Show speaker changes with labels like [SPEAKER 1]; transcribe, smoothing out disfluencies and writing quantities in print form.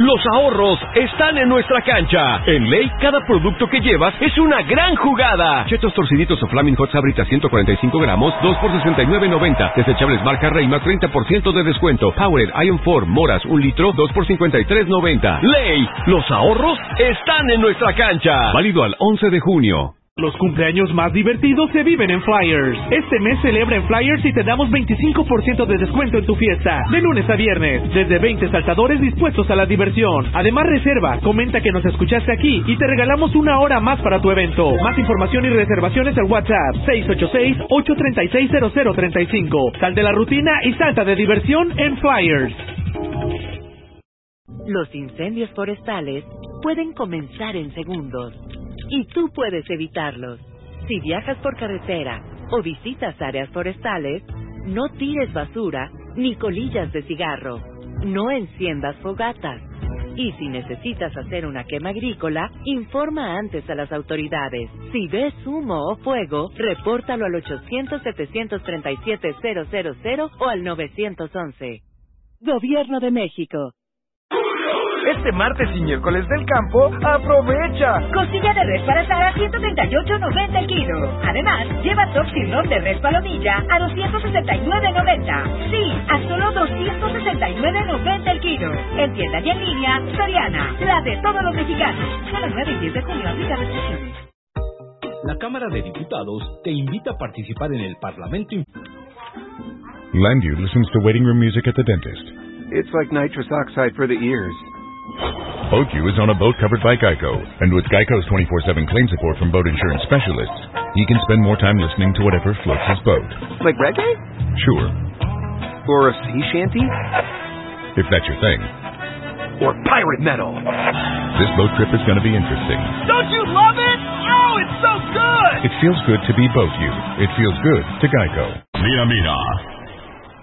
[SPEAKER 1] Los ahorros están en nuestra cancha. En Ley, cada producto que llevas es una gran jugada. Chetos torciditos o Flaming Hot Sabritas 145 gramos, 2 por $69.90. Desechables marca Reyma, 30% de descuento. Powered Ion 4 Moras, 1 litro, 2 por $53.90. Ley, los ahorros están en nuestra cancha. Válido al 11 de junio.
[SPEAKER 2] Los cumpleaños más divertidos se viven en Flyers. Este mes celebra en Flyers y te damos 25% de descuento en tu fiesta. De lunes a viernes, desde 20 saltadores dispuestos a la diversión. Además reserva, comenta que nos escuchaste aquí y te regalamos 1 hora más para tu evento. Más información y reservaciones al WhatsApp 686-836-0035. Sal de la rutina y salta de diversión en Flyers.
[SPEAKER 3] Los incendios forestales pueden comenzar en segundos. Y tú puedes evitarlos. Si viajas por carretera o visitas áreas forestales, no tires basura ni colillas de cigarro. No enciendas fogatas. Y si necesitas hacer una quema agrícola, informa antes a las autoridades. Si ves humo o fuego, repórtalo al 800-737-000 o al 911. Gobierno de México.
[SPEAKER 4] Este martes y miércoles del campo, ¡aprovecha!
[SPEAKER 5] Costilla de res para asar a $138.90 el kilo. Además, lleva top sirloin de res palomilla a $269.90. Sí, a solo $269.90 el kilo. En tienda y en línea, Soriana, la de todos los mexicanos. Solo 9 y 10 de junio, aplica restricciones.
[SPEAKER 6] La Cámara de Diputados te invita a participar en el Parlamento.
[SPEAKER 7] Landu listens to waiting room music at the dentist.
[SPEAKER 8] It's like nitrous oxide for the ears.
[SPEAKER 7] Oku is on a boat covered by Geico, and with Geico's 24/7 claim support from boat insurance specialists, he can spend more time listening to whatever floats his boat.
[SPEAKER 8] Like reggae?
[SPEAKER 7] Sure.
[SPEAKER 8] Or a sea shanty?
[SPEAKER 7] If that's your thing.
[SPEAKER 8] Or pirate metal?
[SPEAKER 7] This boat trip is going to be interesting.
[SPEAKER 4] Don't you love it? Oh, it's so good!
[SPEAKER 7] It feels good to be boat you. It feels good to Geico.
[SPEAKER 9] Mira, mira.